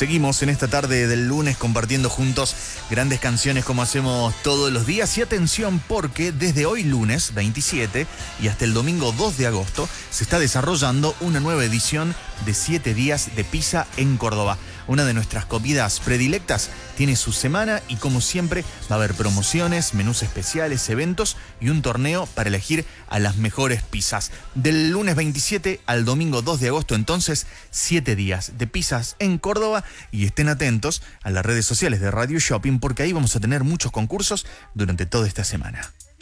Seguimos en esta tarde del lunes compartiendo juntos grandes canciones como hacemos todos los días. Y atención, porque desde hoy lunes 27 y hasta el domingo 2 de agosto se está desarrollando una nueva edición de 7 días de pizza en Córdoba. Una de nuestras comidas predilectas tiene su semana y, como siempre, va a haber promociones, menús especiales, eventos y un torneo para elegir a las mejores pizzas. Del lunes 27 al domingo 2 de agosto, entonces, 7 días de pizzas en Córdoba. Y estén atentos a las redes sociales de Radio Shopping, porque ahí vamos a tener muchos concursos durante toda esta semana.